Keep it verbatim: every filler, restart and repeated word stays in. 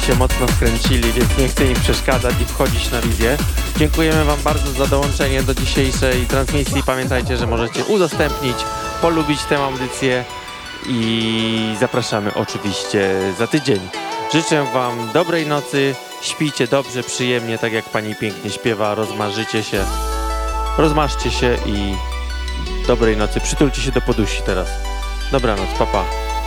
się mocno wkręcili, więc nie chcę im przeszkadzać i wchodzić na wizję. Dziękujemy Wam bardzo za dołączenie do dzisiejszej transmisji. Pamiętajcie, że możecie udostępnić, polubić tę audycję i zapraszamy oczywiście za tydzień. Życzę Wam dobrej nocy, śpijcie dobrze, przyjemnie, tak jak Pani pięknie śpiewa, rozmarzycie się, rozmarzcie się i dobrej nocy. Przytulcie się do podusi teraz. Dobranoc, pa pa.